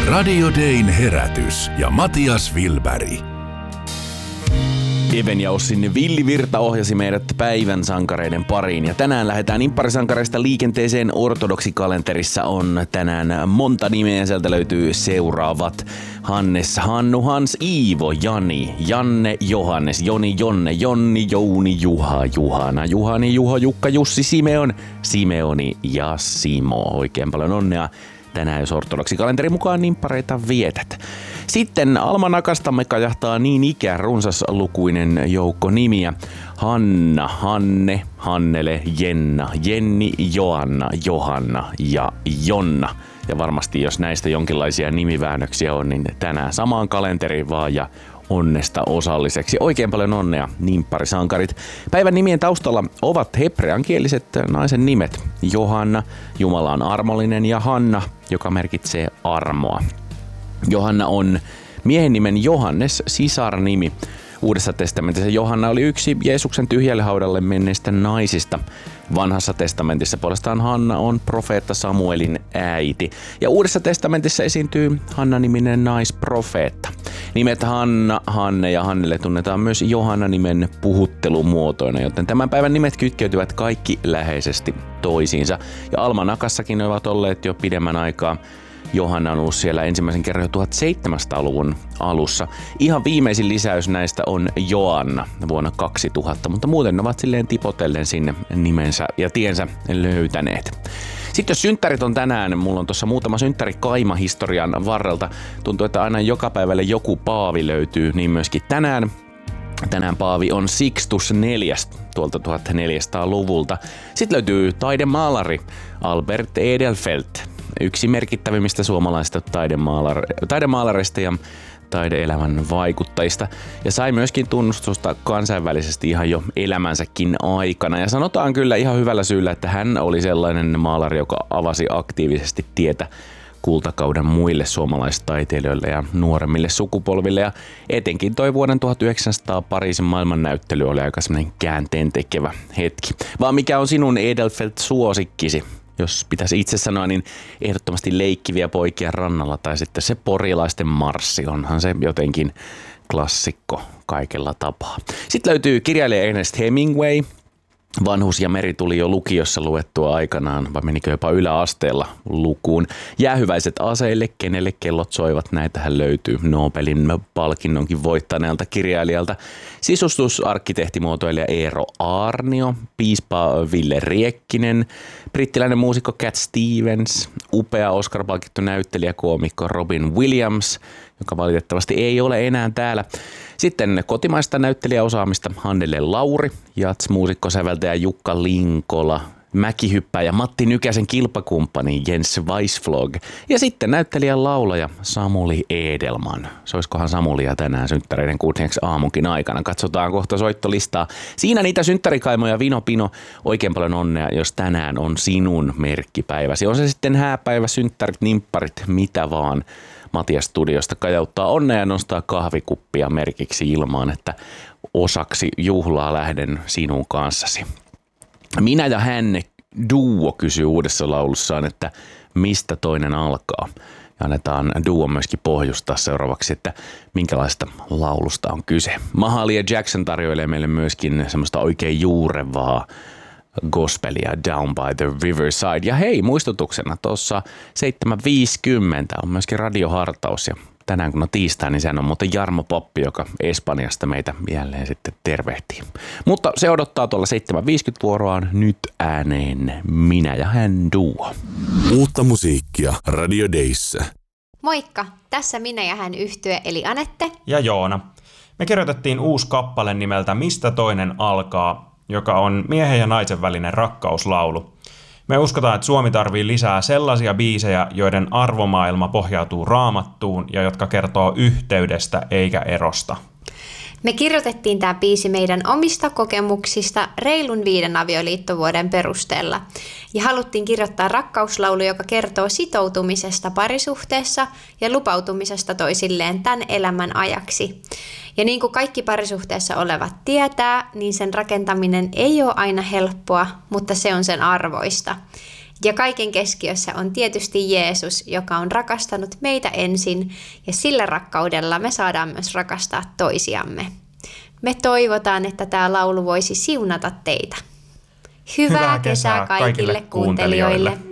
Radio Dayn herätys ja Matias Wilberg. Even ja Ossin Villivirta ohjasi meidät päivän sankareiden pariin ja tänään lähdetään impparisankareista liikenteeseen. Ortodoksikalenterissa on tänään monta nimeä, sieltä löytyy seuraavat: Hannes, Hannu, Hans, Iivo, Jani, Janne, Johannes, Joni, Jonne, Jonni, Jouni, Juha, Juhana, Juhani, Juho, Jukka, Jussi, Simeon, Simeoni ja Simo. Oikein paljon onnea tänään, jos ortodoksikalenterin mukaan nimppareita vietät. Sitten almanakastamme kajahtaa niin ikään runsaslukuinen joukko nimiä: Hanna, Hanne, Hannele, Jenna, Jenni, Joanna, Johanna ja Jonna. Ja varmasti jos näistä jonkinlaisia nimiväännöksiä on, niin tänään samaan kalenteriin vaan ja onnesta osalliseksi. Oikein paljon onnea, nimpparisankarit. Päivän nimien taustalla ovat hebreankieliset naisen nimet: Johanna, Jumala on armollinen, ja Hanna, joka merkitsee armoa. Johanna on miehen nimen Johannes sisarnimi. Uudessa testamentissa Johanna oli yksi Jeesuksen tyhjälle haudalle menneistä naisista. Vanhassa testamentissa puolestaan Hanna on profeetta Samuelin äiti. Ja Uudessa testamentissa esiintyy Hanna-niminen naisprofeetta. Nimet Hanna, Hanne ja Hannele tunnetaan myös Johanna-nimen puhuttelumuotoina, joten tämän päivän nimet kytkeytyvät kaikki läheisesti toisiinsa. Ja almanakassakin ne ovat olleet jo pidemmän aikaa. Johanna on ollut siellä ensimmäisen kerran jo 1700-luvun alussa. Ihan viimeisin lisäys näistä on Joanna vuonna 2000, mutta muuten ne ovat silleen tipotellen sinne nimensä ja tiensä löytäneet. Sitten jos synttärit on tänään, mulla on tuossa muutama synttäri kaima historian varrelta. Tuntuu, että aina joka päivälle joku paavi löytyy, niin myöskin tänään. Tänään paavi on Sixtus IV tuolta 1400-luvulta. Sitten löytyy taidemaalari Albert Edelfelt, yksi merkittävimmistä suomalaisista taidemaalareista ja taideelämän vaikuttajista, ja sai myöskin tunnustusta kansainvälisesti ihan jo elämänsäkin aikana. Ja sanotaan kyllä ihan hyvällä syyllä, että hän oli sellainen maalari, joka avasi aktiivisesti tietä kultakauden muille suomalaistaiteilijoille ja nuoremmille sukupolville, ja etenkin toi vuoden 1900 Pariisin maailmannäyttely oli aika semmoinen käänteentekevä hetki. Vaan mikä on sinun Edelfelt-suosikkisi? Jos pitäisi itse sanoa, niin ehdottomasti Leikkiviä poikia rannalla tai sitten se Porilaisten marssi. Onhan se jotenkin klassikko kaikella tapaa. Sitten löytyy kirjailija Ernest Hemingway. Vanhus ja meri tuli jo lukiossa luettua aikanaan, vai menikö jopa yläasteella lukuun. Jäähyväiset aseille, kenelle kellot soivat, näitähän löytyy Nobelin palkinnonkin voittaneelta kirjailijalta. Sisustusarkkitehtimuotoilija Eero Aarnio, piispa Ville Riekkinen, brittiläinen muusikko Cat Stevens, upea Oscar-palkittu näyttelijä koomikko Robin Williams, joka valitettavasti ei ole enää täällä. Sitten kotimaista näyttelijäosaamista Hannele Lauri, jazz-muusikko säveltäjä Jukka Linkola, mäkihyppäjä Matti Nykäsen kilpakumppani Jens Weisflog ja sitten näyttelijän laulaja Samuli Edelman. Soiskohan Samulia tänään synttäreiden 6 aamunkin aikana? Katsotaan kohta soittolistaa. Siinä niitä synttärikaimoja Vino Pino. Oikein paljon onnea, jos tänään on sinun merkkipäiväsi. On se sitten hääpäivä, synttärit, nimpparit, mitä vaan. Matias studiosta kajauttaa onnea ja nostaa kahvikuppia merkiksi ilmaan, että osaksi juhlaa lähden sinun kanssasi. Minä ja hän duo kysyy uudessa laulussaan, että mistä toinen alkaa. Ja annetaan duo myöskin pohjustaa seuraavaksi, että minkälaista laulusta on kyse. Mahalia Jackson tarjoilee meille myöskin semmoista oikein juurevaa gospelia Down by the Riverside. Ja hei, muistutuksena tuossa 7.50 on myöskin radiohartaus, ja tänään kun on tiistai, niin sehän on muuten Jarmo Poppi, joka Espanjasta meitä jälleen sitten tervehtii. Mutta se odottaa tuolla 7.50 vuoroaan nyt ääneen Minä ja hän duo. Uutta musiikkia Radio Dayssä. Moikka, tässä Minä ja hän -yhtye eli Anette ja Joona. Me kirjoitettiin uusi kappale nimeltä Mistä toinen alkaa, joka on miehen ja naisen välinen rakkauslaulu. Me uskotaan, että Suomi tarvii lisää sellaisia biisejä, joiden arvomaailma pohjautuu Raamattuun ja jotka kertoo yhteydestä eikä erosta. Me kirjoitettiin tämä biisi meidän omista kokemuksista reilun 5 avioliittovuoden perusteella. Ja haluttiin kirjoittaa rakkauslaulu, joka kertoo sitoutumisesta parisuhteessa ja lupautumisesta toisilleen tämän elämän ajaksi. Ja niin kuin kaikki parisuhteessa olevat tietää, niin sen rakentaminen ei ole aina helppoa, mutta se on sen arvoista. Ja kaiken keskiössä on tietysti Jeesus, joka on rakastanut meitä ensin, ja sillä rakkaudella me saadaan myös rakastaa toisiamme. Me toivotaan, että tämä laulu voisi siunata teitä. Hyvää kesää kaikille kuuntelijoille!